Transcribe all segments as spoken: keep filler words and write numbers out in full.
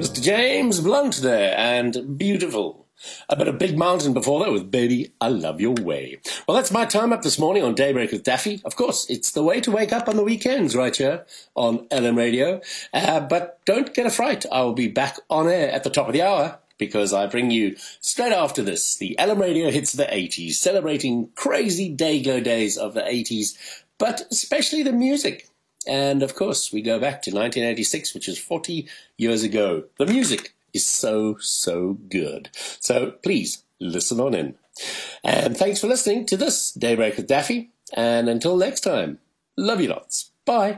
Mister James Blunt there, and Beautiful. A bit of Big Mountain before that with Baby, I Love Your Way. Well, that's my time up this morning on Daybreak with Daffy. Of course, it's the way to wake up on the weekends right here on L M Radio. Uh, but don't get a fright. I will be back on air at the top of the hour because I bring you straight after this the L M Radio hits of the eighties, celebrating crazy Dayglow days of the eighties, but especially the music. And, of course, we go back to nineteen eighty-six, which is forty years ago. The music is so, so good. So please listen on in. And thanks for listening to this Daybreak with Daffy. And until next time, love you lots. Bye.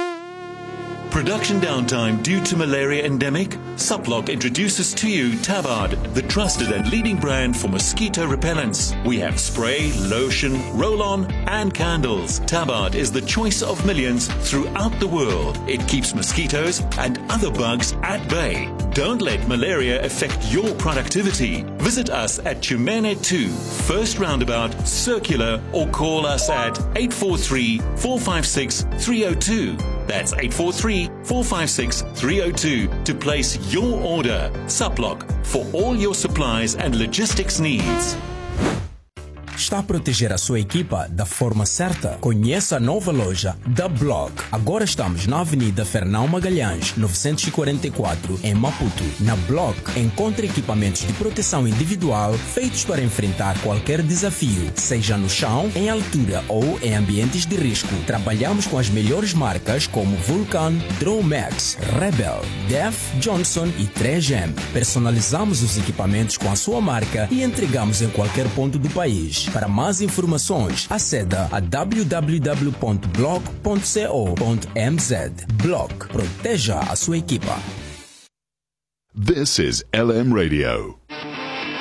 Production downtime due to malaria endemic? Suplock introduces to you Tabard, the trusted and leading brand for mosquito repellents. We have spray, lotion, roll-on and candles. Tabard is the choice of millions throughout the world. It keeps mosquitoes and other bugs at bay. Don't let malaria affect your productivity. Visit us at Chumene two, First Roundabout, Circular, or call us at eight four three, four five six, three zero two. That's eight four three, four five six, three zero two to place your order. Suplock, for all your supplies and logistics needs. Está a proteger a sua equipa da forma certa? Conheça a nova loja da Block. Agora estamos na Avenida Fernão Magalhães, novecentos e quarenta e quatro, em Maputo. Na Block, encontre equipamentos de proteção individual feitos para enfrentar qualquer desafio, seja no chão, em altura ou em ambientes de risco. Trabalhamos com as melhores marcas como Vulcan, Dromax, Rebel, Def, Johnson e três M. Personalizamos os equipamentos com a sua marca e entregamos em qualquer ponto do país. Para mais informações, aceda a w w w ponto block ponto co ponto m z. Block. Proteja a sua equipa. This is L M Radio.